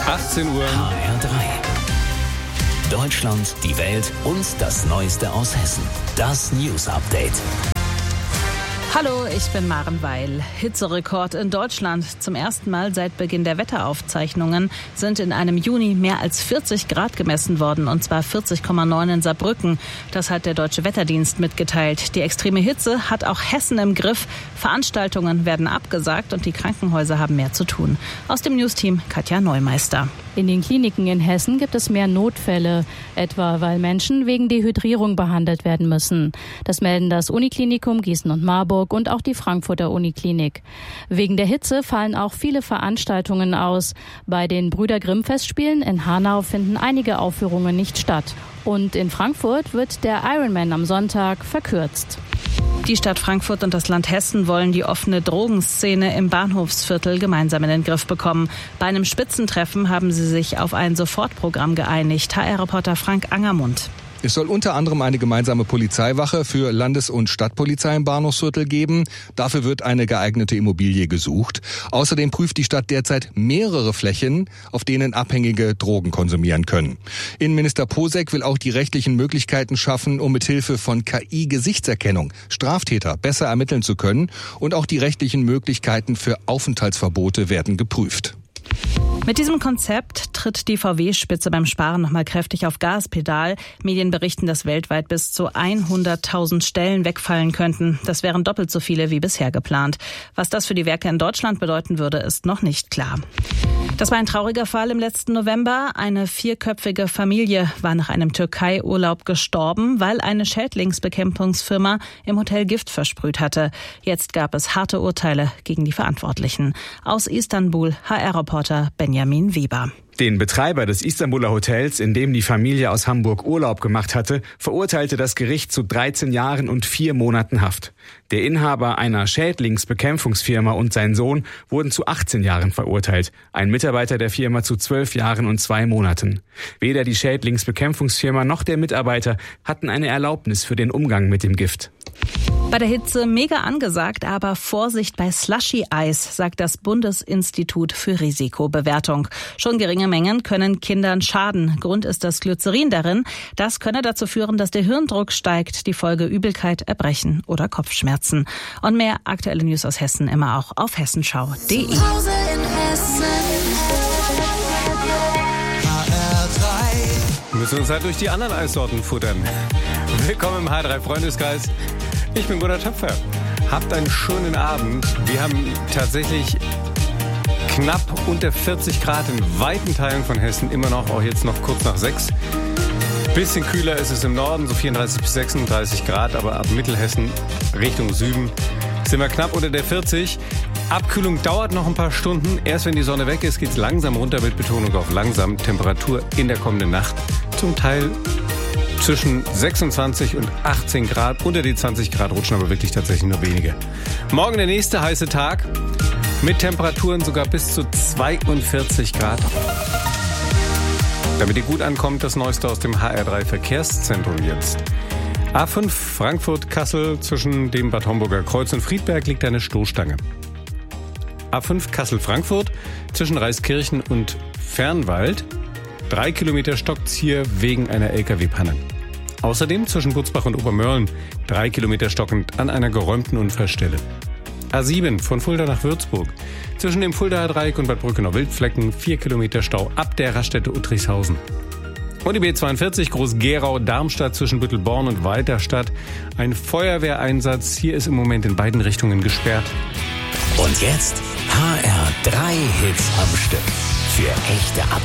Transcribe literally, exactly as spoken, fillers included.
achtzehn Uhr. H R drei. Deutschland, die Welt und das Neueste aus Hessen. Das News Update. Hallo, ich bin Maren Weil. Hitzerekord in Deutschland. Zum ersten Mal seit Beginn der Wetteraufzeichnungen sind in einem Juni mehr als vierzig Grad gemessen worden, und zwar vierzig Komma neun in Saarbrücken. Das hat der Deutsche Wetterdienst mitgeteilt. Die extreme Hitze hat auch Hessen im Griff. Veranstaltungen werden abgesagt und die Krankenhäuser haben mehr zu tun. Aus dem Newsteam Katja Neumeister. In den Kliniken in Hessen gibt es mehr Notfälle, etwa weil Menschen wegen Dehydrierung behandelt werden müssen. Das melden das Uniklinikum Gießen und Marburg und auch die Frankfurter Uniklinik. Wegen der Hitze fallen auch viele Veranstaltungen aus. Bei den Brüder Grimm Festspielen in Hanau finden einige Aufführungen nicht statt. Und in Frankfurt wird der Ironman am Sonntag verkürzt. Die Stadt Frankfurt und das Land Hessen wollen die offene Drogenszene im Bahnhofsviertel gemeinsam in den Griff bekommen. Bei einem Spitzentreffen haben sie sich auf ein Sofortprogramm geeinigt. H R-Reporter Frank Angermund. Es soll unter anderem eine gemeinsame Polizeiwache für Landes- und Stadtpolizei im Bahnhofsviertel geben. Dafür wird eine geeignete Immobilie gesucht. Außerdem prüft die Stadt derzeit mehrere Flächen, auf denen Abhängige Drogen konsumieren können. Innenminister Posek will auch die rechtlichen Möglichkeiten schaffen, um mithilfe von K I-Gesichtserkennung Straftäter besser ermitteln zu können. Und auch die rechtlichen Möglichkeiten für Aufenthaltsverbote werden geprüft. Mit diesem Konzept tritt die V W-Spitze beim Sparen nochmal kräftig auf Gaspedal. Medien berichten, dass weltweit bis zu hunderttausend Stellen wegfallen könnten. Das wären doppelt so viele wie bisher geplant. Was das für die Werke in Deutschland bedeuten würde, ist noch nicht klar. Das war ein trauriger Fall im letzten November. Eine vierköpfige Familie war nach einem Türkei-Urlaub gestorben, weil eine Schädlingsbekämpfungsfirma im Hotel Gift versprüht hatte. Jetzt gab es harte Urteile gegen die Verantwortlichen. Aus Istanbul, H R-Reporter Benjamin Weber. Den Betreiber des Istanbuler Hotels, in dem die Familie aus Hamburg Urlaub gemacht hatte, verurteilte das Gericht zu dreizehn Jahren und vier Monaten Haft. Der Inhaber einer Schädlingsbekämpfungsfirma und sein Sohn wurden zu achtzehn Jahren verurteilt. Ein Mitarbeiter der Firma zu zwölf Jahren und zwei Monaten. Weder die Schädlingsbekämpfungsfirma noch der Mitarbeiter hatten eine Erlaubnis für den Umgang mit dem Gift. Bei der Hitze mega angesagt, aber Vorsicht bei Slushy-Eis, sagt das Bundesinstitut für Risikobewertung. Schon geringe Mengen können Kindern schaden. Grund ist das Glycerin darin. Das könne dazu führen, dass der Hirndruck steigt. Die Folge Übelkeit, Erbrechen oder Kopfschmerzen. Und mehr aktuelle News aus Hessen immer auch auf hessenschau punkt de. Wir müssen uns halt durch die anderen Eissorten futtern. Willkommen im H R drei Freundeskreis. Ich bin Gunnar Töpfer. Habt einen schönen Abend. Wir haben tatsächlich knapp unter vierzig Grad in weiten Teilen von Hessen. Immer noch, auch jetzt noch kurz nach sechs. Bisschen kühler ist es im Norden, so vierunddreißig bis sechsunddreißig Grad. Aber ab Mittelhessen Richtung Süden sind wir knapp unter der vierzig. Abkühlung dauert noch ein paar Stunden. Erst wenn die Sonne weg ist, geht es langsam runter mit Betonung auf langsam. Temperatur in der kommenden Nacht zum Teil zwischen sechsundzwanzig und achtzehn Grad. Unter die zwanzig Grad rutschen aber wirklich tatsächlich nur wenige. Morgen der nächste heiße Tag mit Temperaturen sogar bis zu zweiundvierzig Grad. Damit ihr gut ankommt, das Neueste aus dem H R drei Verkehrszentrum jetzt. A fünf Frankfurt-Kassel zwischen dem Bad Homburger Kreuz und Friedberg liegt eine Stoßstange. A fünf Kassel-Frankfurt zwischen Reiskirchen und Fernwald. Drei Kilometer stockt's hier wegen einer L K W-Panne. Außerdem zwischen Butzbach und Obermörlen drei Kilometer stockend an einer geräumten Unfallstelle. A sieben von Fulda nach Würzburg. Zwischen dem Fuldaer Dreieck und Bad Brückenau-Wildflecken vier Kilometer Stau ab der Raststätte Uttrichshausen. Und die B zweiundvierzig Groß-Gerau-Darmstadt zwischen Büttelborn und Walterstadt. Ein Feuerwehreinsatz. Hier ist im Moment in beiden Richtungen gesperrt. Und jetzt H R drei Hits am Stück. Für echte Updates.